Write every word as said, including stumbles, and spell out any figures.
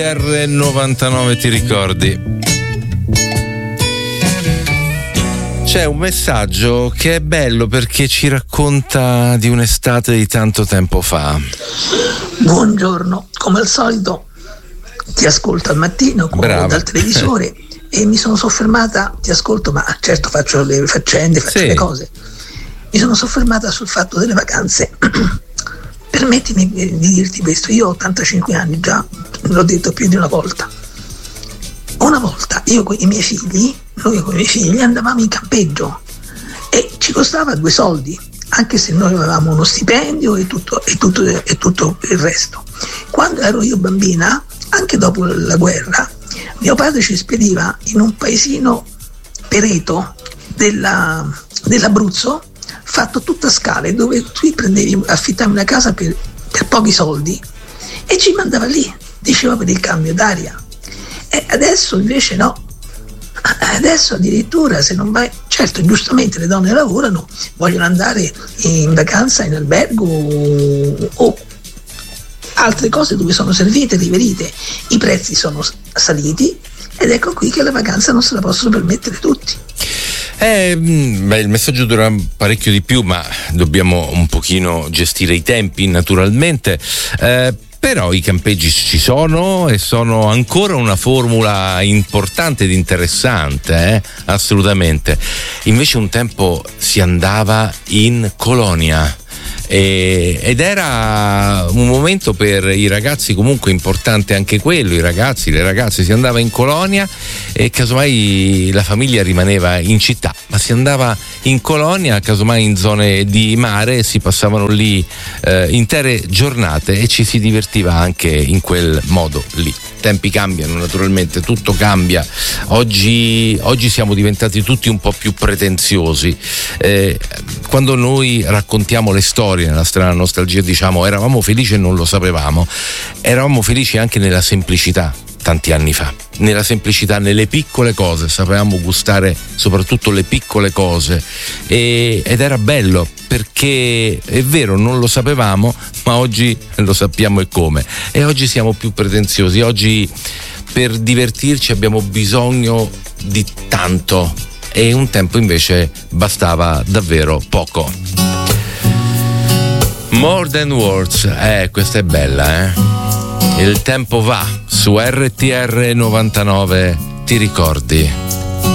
R novantanove, ti ricordi? C'è un messaggio che è bello perché ci racconta di un'estate di tanto tempo fa. Buongiorno, come al solito ti ascolto al mattino dal televisore e mi sono soffermata, ti ascolto, ma certo faccio le faccende, faccio sì. le cose. Mi sono soffermata sul fatto delle vacanze. Permettimi di dirti questo, io ho ottantacinque anni già, l'ho detto più di una volta. Una volta io con i miei figli, noi con i miei figli andavamo in campeggio e ci costava due soldi, anche se noi avevamo uno stipendio e tutto, e tutto, e tutto il resto. Quando ero io bambina, anche dopo la guerra, mio padre ci spediva in un paesino Pereto della, dell'Abruzzo, fatto tutta scale, dove tu prendevi, affittavi una casa per, per pochi soldi e ci mandava lì, diceva per il cambio d'aria. E adesso invece no, adesso addirittura se non vai, certo giustamente le donne lavorano, vogliono andare in vacanza in albergo o, o altre cose dove sono servite, riverite, i prezzi sono saliti ed ecco qui che la vacanza non se la possono permettere tutti. Eh, beh, il messaggio dura parecchio di più, ma dobbiamo un pochino gestire i tempi naturalmente. Eh, Però i campeggi ci sono e sono ancora una formula importante ed interessante, eh? Assolutamente. Invece un tempo si andava in colonia e, ed era un momento per i ragazzi comunque importante anche quello, i ragazzi, le ragazze, si andava in colonia e casomai la famiglia rimaneva in città, ma si andava in colonia, casomai in zone di mare, si passavano lì eh, intere giornate e ci si divertiva anche in quel modo lì. Tempi cambiano naturalmente, tutto cambia. Oggi, oggi siamo diventati tutti un po' più pretenziosi. Eh, quando noi raccontiamo le storie nella strana nostalgia, diciamo eravamo felici e non lo sapevamo, eravamo felici anche nella semplicità. Tanti anni fa, nella semplicità, nelle piccole cose, sapevamo gustare soprattutto le piccole cose e, ed era bello perché è vero, non lo sapevamo, ma oggi lo sappiamo e come. E oggi siamo più pretenziosi, oggi per divertirci abbiamo bisogno di tanto e un tempo invece bastava davvero poco. More Than Words, eh, questa è bella, eh? Il tempo va su R T R novantanove, ti ricordi?